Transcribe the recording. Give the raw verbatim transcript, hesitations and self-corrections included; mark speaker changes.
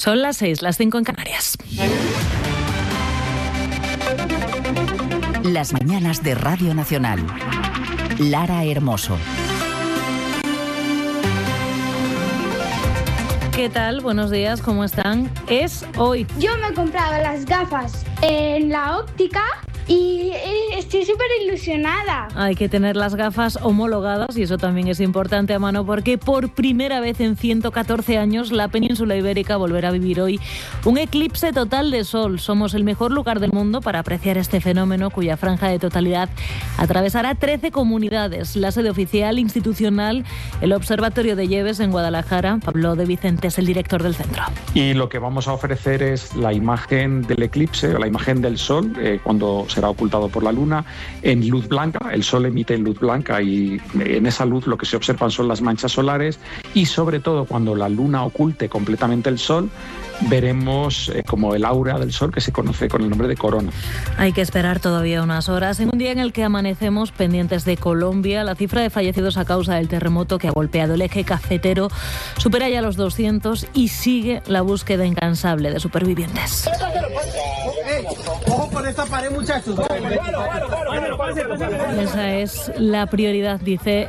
Speaker 1: Son las seis, las cinco en Canarias.
Speaker 2: Las mañanas de Radio Nacional. Lara Hermoso.
Speaker 1: ¿Qué tal? Buenos días, ¿cómo están? Es hoy.
Speaker 3: Yo me he comprado las gafas en la óptica y estoy súper ilusionada.
Speaker 1: Hay que tener las gafas homologadas y eso también es importante, a mano, porque por primera vez en ciento catorce años la península ibérica volverá a vivir hoy un eclipse total de sol. Somos el mejor lugar del mundo para apreciar este fenómeno, cuya franja de totalidad atravesará trece comunidades. La sede oficial institucional, el Observatorio de Lleves en Guadalajara. Pablo de Vicente es el director del centro.
Speaker 4: Y lo que vamos a ofrecer es la imagen del eclipse, o la imagen del sol, eh, cuando será ocultado por la luna, en luz blanca. El sol emite luz blanca y en esa luz lo que se observan son las manchas solares, y sobre todo cuando la luna oculte completamente el sol, veremos eh, como el aura del sol, que se conoce con el nombre de corona.
Speaker 1: Hay que esperar todavía unas horas. En un día en el que amanecemos pendientes de Colombia, la cifra de fallecidos a causa del terremoto que ha golpeado el eje cafetero supera ya los doscientos y sigue la búsqueda incansable de supervivientes.
Speaker 5: Ojo con esta pared, muchachos.
Speaker 1: Esa es la prioridad, dice